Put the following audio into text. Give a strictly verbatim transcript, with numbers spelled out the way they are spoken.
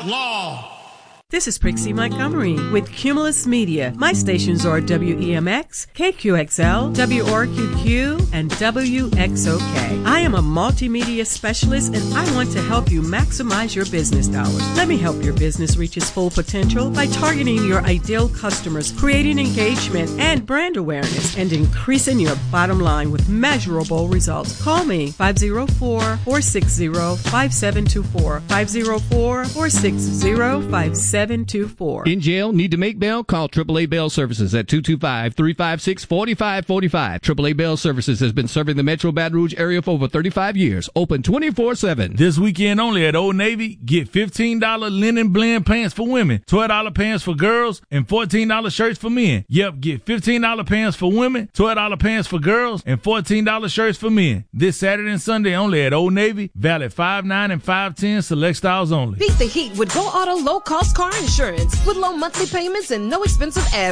law. This is Prixie Montgomery with Cumulus Media. My stations are W E M X, K Q X L, W R Q Q, and W X O K. I am a multimedia specialist, and I want to help you maximize your business dollars. Let me help your business reach its full potential by targeting your ideal customers, creating engagement and brand awareness, and increasing your bottom line with measurable results. Call me five oh four, four six zero, five seven two four, five oh four, four six zero, five seven two four. In jail, need to make bail? Call triple A Bail Services at two two five, three five six, four five four five. triple A Bail Services has been serving the Metro Baton Rouge area for over thirty-five years. Open twenty-four seven. This weekend only at Old Navy, get fifteen dollars linen blend pants for women, twelve dollars pants for girls, and fourteen dollars shirts for men. Yep, get fifteen dollars pants for women, twelve dollars pants for girls, and fourteen dollars shirts for men. This Saturday and Sunday only at Old Navy, valid five nine and five ten, select styles only. Beat the heat with Go Auto low-cost car insurance with low monthly payments and no expensive add